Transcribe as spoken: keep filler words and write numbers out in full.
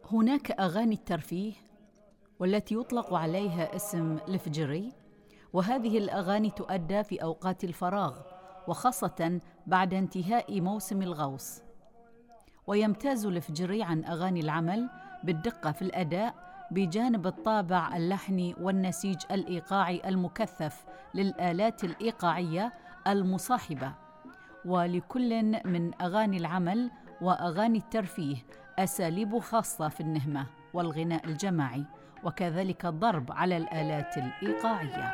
هناك أغاني الترفيه والتي يطلق عليها اسم الفجري، وهذه الأغاني تؤدى في أوقات الفراغ وخاصة بعد انتهاء موسم الغوص. ويمتاز الفجري عن أغاني العمل بالدقة في الأداء بجانب الطابع اللحني والنسيج الإيقاعي المكثف للآلات الإيقاعية المصاحبة. ولكل من أغاني العمل وأغاني الترفيه أساليب خاصة في النهمة والغناء الجماعي، وكذلك الضرب على الآلات الإيقاعية.